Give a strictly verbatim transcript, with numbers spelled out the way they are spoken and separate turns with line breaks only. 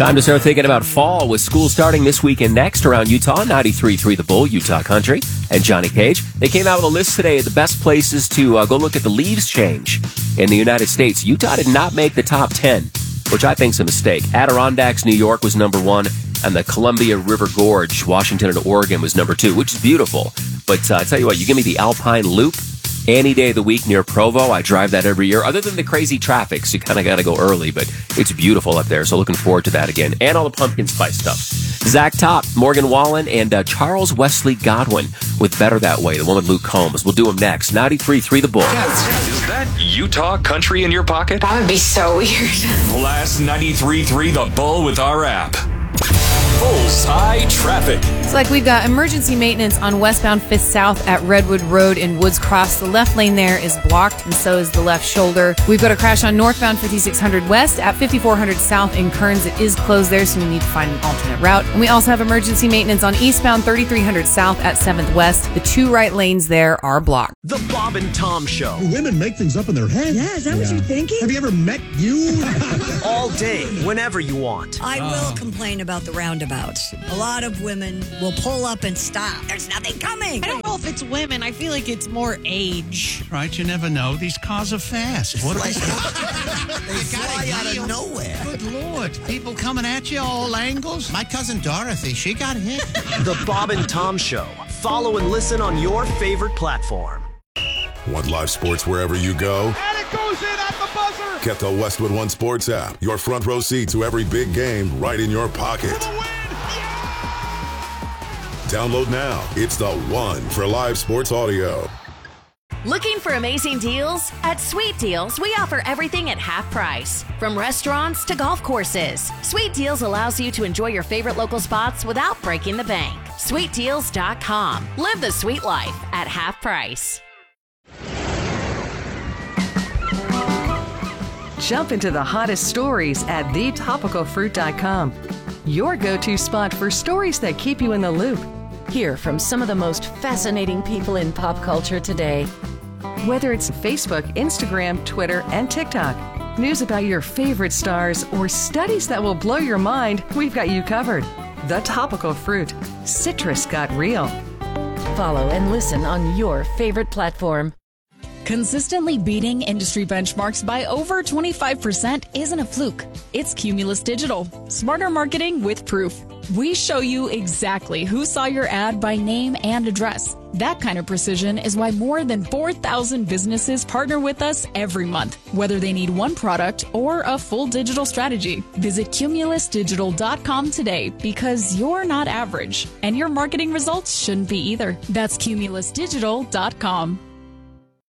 Time to start thinking about fall with school starting this week and next around Utah. ninety-three point three The Bull, Utah Country, and Johnny Cage. They came out with a list today of the best places to uh, go look at the leaves change in the United States. Utah did not make the top ten, which I think is a mistake. Adirondacks, New York was number one, and the Columbia River Gorge, Washington and Oregon was number two, which is beautiful. But uh, I tell you what, you give me the Alpine Loop any day of the week near Provo. I drive that every year, other than the crazy traffic, so you kind of got to go early, but it's beautiful up there, so looking forward to that again. And all the pumpkin spice stuff. Zach Top, Morgan Wallen, and uh, Charles Wesley Godwin with Better That Way, the one with Luke Combs. We'll do them next. ninety-three point three The Bull.
Is that Utah Country in your pocket?
That would be so weird.
Blast ninety-three point three The Bull with our app. Bullseye traffic.
It's like we've got emergency maintenance on westbound fifth South at Redwood Road in Woods Cross. The left lane there is blocked, and so is the left shoulder. We've got a crash on northbound fifty-six hundred West at fifty-four hundred South in Kearns. It is closed there, so we need to find an alternate route. And we also have emergency maintenance on eastbound thirty-three hundred South at seventh West. The two right lanes there are blocked.
The Bob and Tom Show.
Women make things up in their head.
Yeah, is that yeah. what you're thinking?
Have you ever met you?
All day, whenever you want.
I will complain about the roundabouts. A lot of women will pull up and stop. There's nothing coming.
I don't know if it's women. I feel like it's more age.
Right, you never know. These cars are fast. What
like,
they
fly out of nowhere.
Good Lord. People coming at you all angles. My cousin Dorothy, she got hit.
The Bob and Tom Show. Follow and listen on your favorite platform.
Want live sports wherever you go?
And it goes in at the buzzer.
Get the Westwood One Sports app. Your front row seat to every big game right in your pocket. Download now. It's the one for live sports audio.
Looking for amazing deals? At Sweet Deals, we offer everything at half price. From restaurants to golf courses, Sweet Deals allows you to enjoy your favorite local spots without breaking the bank. sweet deals dot com. Live the sweet life at half price.
Jump into the hottest stories at the topical fruit dot com. Your go-to spot for stories that keep you in the loop.
Hear from some of the most fascinating people in pop culture today.
Whether it's Facebook, Instagram, Twitter, and TikTok, news about your favorite stars, or studies that will blow your mind, we've got you covered. The Topical Fruit. Citrus got real.
Follow and listen on your favorite platform.
Consistently beating industry benchmarks by over twenty-five percent isn't a fluke. It's Cumulus Digital. Smarter marketing with proof. We show you exactly who saw your ad by name and address. That kind of precision is why more than four thousand businesses partner with us every month, whether they need one product or a full digital strategy. Visit cumulus digital dot com today, because you're not average, and your marketing results shouldn't be either. That's cumulus digital dot com.